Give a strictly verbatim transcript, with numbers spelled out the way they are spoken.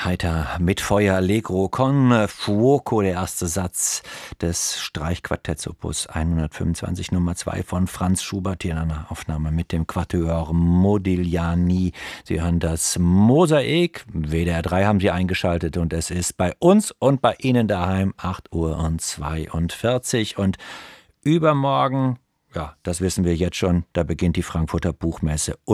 Heiter mit Feuer Allegro con Fuoco, der erste Satz des Streichquartetts Opus hundertfünfundzwanzig Nummer zwei von Franz Schubert, hier in einer Aufnahme mit dem Quatuor Modigliani. Sie hören das Mosaik, W D R drei haben Sie eingeschaltet und es ist bei uns und bei Ihnen daheim acht Uhr zweiundvierzig und übermorgen, ja, das wissen wir jetzt schon, da beginnt die Frankfurter Buchmesse.